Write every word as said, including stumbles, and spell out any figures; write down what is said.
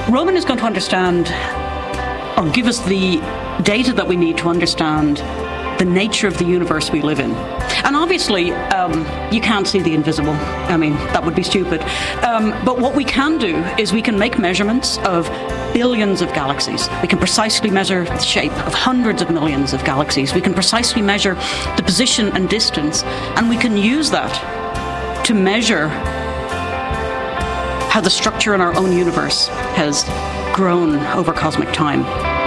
Roman is going to understand, or give us the data that we need to understand the nature of the universe we live in. And obviously, um, you can't see the invisible. I mean, that would be stupid. Um, but what we can do is we can make measurements of billions of galaxies. We can precisely measure the shape of hundreds of millions of galaxies. We can precisely measure the position and distance, and we can use that to measure how the structure in our own universe has grown over cosmic time.